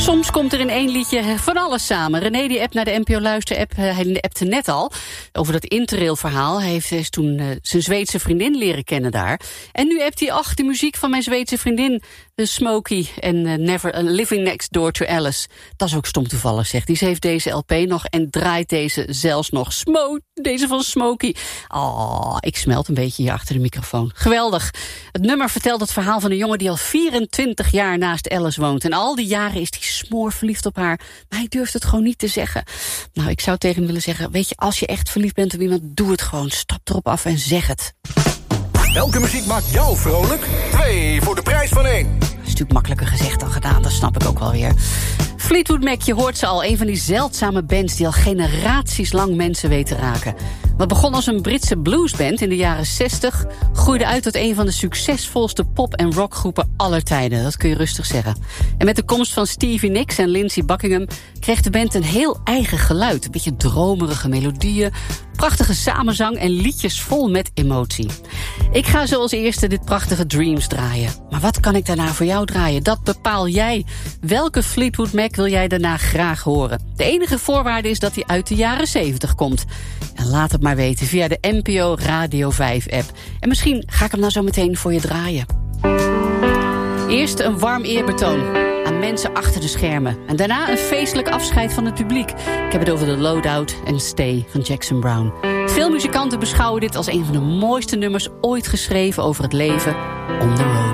Soms komt er in één liedje van alles samen. René die appt naar de NPO Luister-app. Hij appte net al over dat Interrail-verhaal. Hij heeft toen zijn Zweedse vriendin leren kennen daar. En nu appt hij, de muziek van mijn Zweedse vriendin Smokey en Living Next Door to Alice. Dat is ook stom toevallig, zegt hij. Ze heeft deze LP nog en draait deze zelfs nog. Deze van Smokey. Ik smelt een beetje hier achter de microfoon. Geweldig. Het nummer vertelt het verhaal van een jongen die al 24 jaar naast Alice woont. En al die jaren is hij smoorverliefd op haar. Maar hij durft het gewoon niet te zeggen. Nou, ik zou tegen hem willen zeggen, weet je, als je echt verliefd bent op iemand, doe het gewoon. Stap erop af en zeg het. Welke muziek maakt jou vrolijk? 2 voor de prijs van 1. Dat is natuurlijk makkelijker gezegd dan gedaan, dat snap ik ook wel weer. Fleetwood Mac, je hoort ze al, een van die zeldzame bands die al generaties lang mensen weet te raken. Wat begon als een Britse bluesband in de jaren 60... groeide uit tot een van de succesvolste pop- en rockgroepen aller tijden. Dat kun je rustig zeggen. En met de komst van Stevie Nicks en Lindsey Buckingham kreeg de band een heel eigen geluid. Een beetje dromerige melodieën, prachtige samenzang en liedjes vol met emotie. Ik ga zoals eerste dit prachtige Dreams draaien. Maar wat kan ik daarna voor jou draaien? Dat bepaal jij. Welke Fleetwood Mac wil jij daarna graag horen? De enige voorwaarde is dat hij uit de jaren 70 komt. En laat het maar weten via de NPO Radio 5-app. En misschien ga ik hem nou zo meteen voor je draaien. Eerst een warm eerbetoon aan mensen achter de schermen. En daarna een feestelijk afscheid van het publiek. Ik heb het over de Loadout en Stay van Jackson Browne. Veel muzikanten beschouwen dit als een van de mooiste nummers ooit geschreven over het leven on the road.